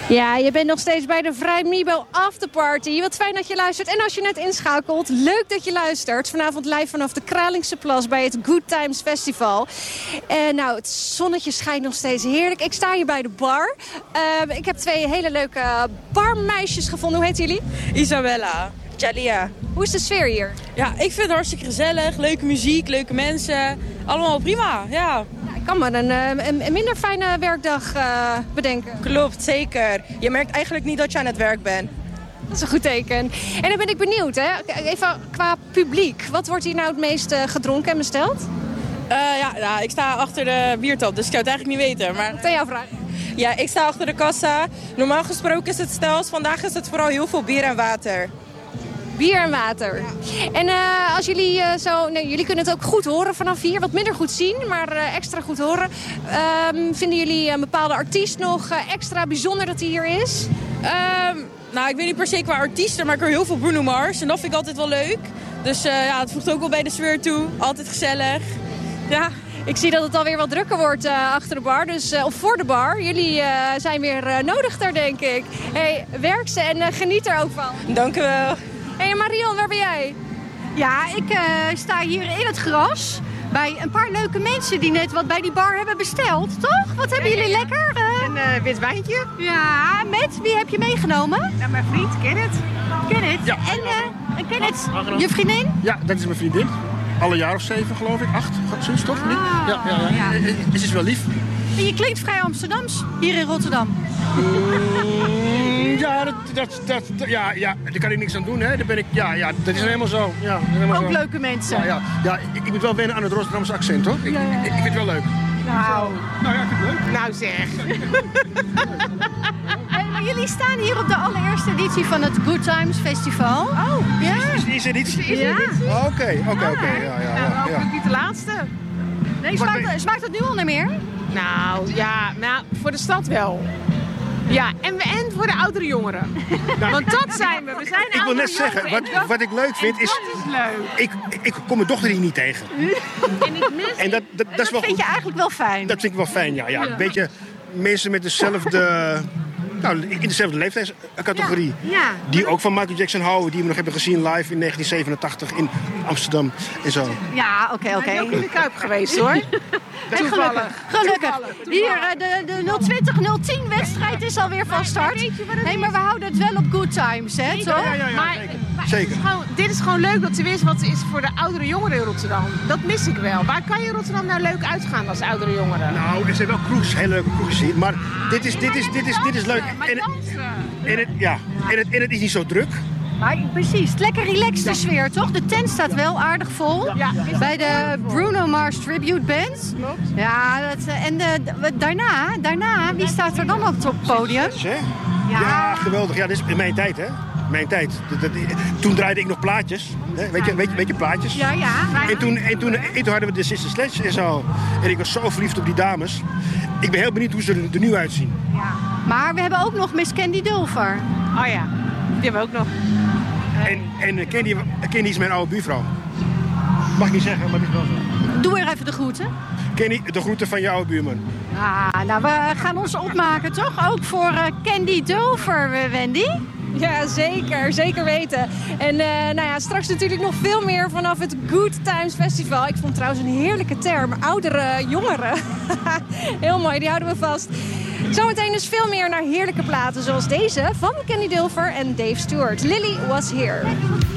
Ja, je bent nog steeds bij de Vrijmibo Afterparty. Wat fijn dat je luistert. En als je net inschakelt, leuk dat je luistert. Vanavond live vanaf de Kralingse Plas bij het Good Times Festival. Nou, het zonnetje schijnt nog steeds heerlijk. Ik sta hier bij de bar. Ik heb 2 hele leuke barmeisjes gevonden. Hoe heten jullie? Isabella, Jalia. Hoe is de sfeer hier? Ja, ik vind het hartstikke gezellig. Leuke muziek, leuke mensen. Allemaal prima, ja. Ik kan me een minder fijne werkdag bedenken. Klopt, zeker. Je merkt eigenlijk niet dat je aan het werk bent. Dat is een goed teken. En dan ben ik benieuwd, hè? Even qua publiek. Wat wordt hier nou het meest gedronken en besteld? Ja, ik sta achter de biertap, dus ik zou het eigenlijk niet weten. Maar... Ten jouw vraag. Ja, ik sta achter de kassa. Normaal gesproken is het stels. Vandaag is het vooral heel veel bier en water. Bier en water. Ja. En als jullie jullie kunnen het ook goed horen vanaf hier. Wat minder goed zien, maar extra goed horen. Vinden jullie een bepaalde artiest nog extra bijzonder dat hij hier is? Nou, ik weet niet per se qua artiesten, maar ik hoor heel veel Bruno Mars. En dat vind ik altijd wel leuk. Dus ja, het voegt ook wel bij de sfeer toe. Altijd gezellig. Ja. Ik zie dat het alweer wat drukker wordt achter de bar, of voor de bar. Jullie zijn weer nodig daar, denk ik. Hey, werk ze en geniet er ook van. Dank u wel. Hey Marion, waar ben jij? Ja, ik sta hier in het gras bij een paar leuke mensen die net wat bij die bar hebben besteld, toch? Wat hebben jullie lekker? Een wit wijntje. Ja, met wie heb je meegenomen? Ja, mijn vriend, Kenneth. Kenneth. Ja. En Kenneth, je vriendin? Ja, dat is mijn vriendin. Al een jaar of 7, geloof ik. 8, zoiets toch? Ja. Het is wel lief. En je klinkt vrij Amsterdams, hier in Rotterdam. Ja, daar kan ik niks aan doen. Hè. Daar ben ik, dat is helemaal zo. Ja, helemaal ook zo. Leuke mensen. Ja, ik moet wel wennen aan het Rotterdamse accent, hoor. Ik vind het wel leuk. Nou ja, ik vind het leuk. Nou zeg. Hey, maar jullie staan hier op de allereerste editie van het Good Times Festival. Oh, ja. Is er iets? Ja. Oké. Nou, Ja. niet de laatste. Nee, smaakt het nu al naar meer? Nou, ja, voor de stad wel. Ja, en voor de oudere jongeren. Want dat zijn we. We zijn Ik wil net zeggen, wat ik leuk vind is... Dat is leuk. Ik kom mijn dochter hier niet tegen. En ik mis... En dat is wel vind goed. je eigenlijk wel fijn? Dat vind ik wel fijn, ja. Een beetje mensen met dezelfde... Nou, in dezelfde leeftijdscategorie. Ja. Die ook van Michael Jackson houden. Die we nog hebben gezien live in 1987 in Amsterdam en zo. Ja, oké. Ik ben ook in de Kuip geweest, hoor. Gelukkig. Hier, de 020-010 wedstrijd is alweer van start. Nee, maar we houden het wel op Good Times, hè, toch? Maar Zeker. dit is gewoon leuk dat ze weten wat het is voor de oudere jongeren in Rotterdam. Dat mis ik wel. Waar kan je in Rotterdam nou leuk uitgaan als oudere jongeren? Nou, er zijn wel kroegs, hele leuke kroegs hier. Maar dit is leuk. En het is niet zo druk. Maar precies, lekker relaxed de sfeer, toch? De tent staat wel aardig vol. Ja. Bij de Bruno Mars Tribute Band. Ja, daarna, wie staat er dan op het podium? Ja, geweldig. Ja, dit is mijn tijd, hè. Mijn tijd. Toen draaide ik nog plaatjes. Hè? Weet je plaatjes? Ja. En toen hadden we de Sister Sledge en zo. En ik was zo verliefd op die dames. Ik ben heel benieuwd hoe ze er nu uitzien. Ja. Maar we hebben ook nog Miss Candy Dulfer. Oh ja, die hebben we ook nog. En Candy is mijn oude buurvrouw. Mag ik niet zeggen, maar het is wel zo. Doe weer even de groeten. Candy, de groeten van je oude buurman. Nou, we gaan ons opmaken, toch? Ook voor Candy Dulfer, Wendy. Ja, zeker weten. En straks natuurlijk nog veel meer vanaf het Good Times Festival. Ik vond trouwens een heerlijke term, oudere jongeren. Heel mooi, die houden we vast. Zometeen dus veel meer naar heerlijke platen zoals deze van Candy Dulfer en Dave Stewart. Lily Was Here.